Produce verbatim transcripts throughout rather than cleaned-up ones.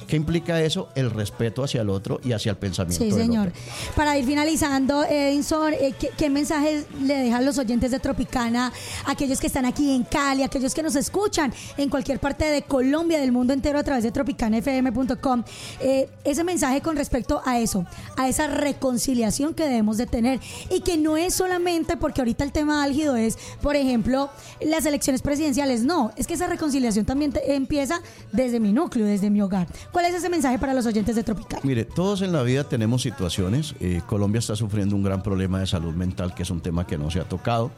¿Qué implica eso? El respeto hacia el otro y hacia el pensamiento Sí, del señor. otro. Para ir finalizando, Edinson, eh, ¿qué, ¿qué mensajes le dejan los oyentes de Tropicana, aquellos que están aquí en Cali, aquellos que nos escuchan en cualquier parte de Colombia, del mundo entero a través de tropicana f m punto com? Eh, ese mensaje con respecto a eso, a esa reconciliación que debemos de tener y que no es solamente porque ahorita el tema álgido es, por ejemplo, las elecciones presidenciales. No, es que esa reconciliación también te, empieza desde mi núcleo, desde mi hogar. ¿Cuál es ese mensaje para los oyentes de Tropicana? Mire, todos en la vida tenemos situaciones. Eh, Colombia está sufriendo un gran problema de salud mental, que es un tema que no se ha tocado.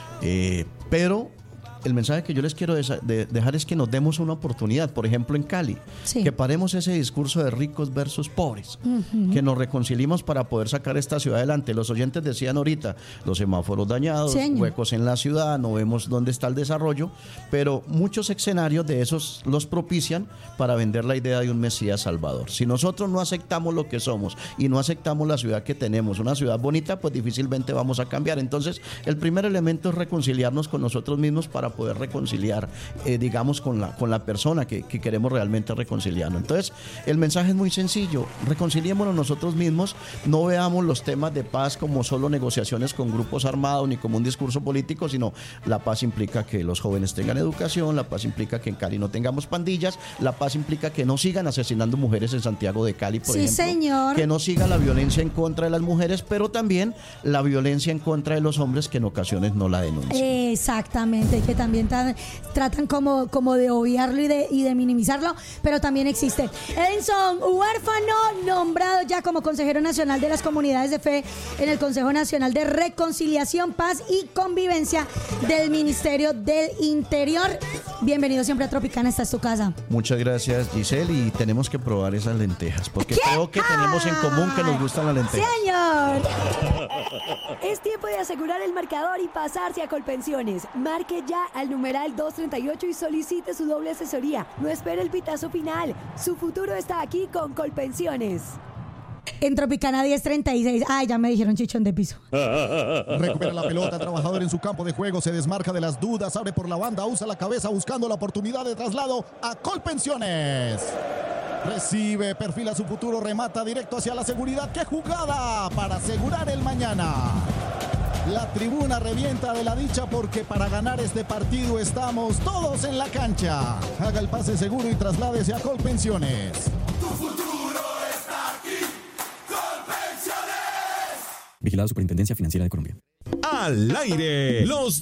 Eh, pero el mensaje que yo les quiero de- de dejar es que nos demos una oportunidad, por ejemplo en Cali, Sí. que paremos ese discurso de ricos versus pobres, Uh-huh. que nos reconciliemos para poder sacar esta ciudad adelante. Los oyentes decían ahorita, los semáforos dañados, Señor. huecos en la ciudad, no vemos dónde está el desarrollo, pero muchos escenarios de esos los propician para vender la idea de un Mesías Salvador. Si nosotros no aceptamos lo que somos y no aceptamos la ciudad que tenemos, una ciudad bonita, pues difícilmente vamos a cambiar. Entonces, el primer elemento es reconciliarnos con nosotros mismos para poder reconciliar, eh, digamos, con la, con la persona que, que queremos realmente reconciliarnos. Entonces, el mensaje es muy sencillo: reconciliémonos nosotros mismos, no veamos los temas de paz como solo negociaciones con grupos armados ni como un discurso político, sino la paz implica que los jóvenes tengan educación, la paz implica que en Cali no tengamos pandillas, la paz implica que no sigan asesinando mujeres en Santiago de Cali, por Sí, ejemplo, señor. que no siga la violencia en contra de las mujeres, pero también la violencia en contra de los hombres que en ocasiones no la denuncian. Exactamente, que también tan- tratan como, como de obviarlo y de, y de minimizarlo, pero también existe. Edinson, huérfano, nombrado ya como consejero nacional de las comunidades de fe en el Consejo Nacional de Reconciliación, Paz y Convivencia del Ministerio del Interior. Bienvenido siempre a Tropicana, esta es tu casa. Muchas gracias, Giselle, y tenemos que probar esas lentejas, porque creo que tenemos en común que nos gustan las lentejas. Señor. Es tiempo de asegurar el marcador y pasarse a Colpensiones. Marque ya al numeral doscientos treinta y ocho y solicite su doble asesoría. No espere el pitazo final. Su futuro está aquí con Colpensiones. En Tropicana diez treinta y seis. Ay, ya me dijeron chichón de piso. Recupera la pelota, trabajador en su campo de juego, se desmarca de las dudas, abre por la banda, usa la cabeza buscando la oportunidad de traslado a Colpensiones. Recibe, perfila su futuro, remata directo hacia la seguridad. ¡Qué jugada para asegurar el mañana! La tribuna revienta de la dicha porque para ganar este partido estamos todos en la cancha. Haga el pase seguro y trasládese a Colpensiones. Vigilado Superintendencia Financiera de Colombia. Al aire, los